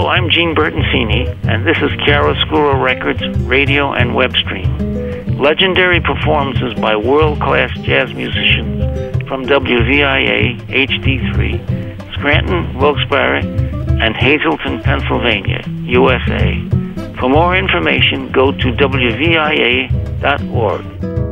I'm Gene Bertoncini, and this is Chiaroscuro Records radio and web stream. Legendary performances by world-class jazz musicians from WVIA HD3, Scranton, Wilkes-Barre, and Hazleton, Pennsylvania, USA. For more information, go to WVIA.org.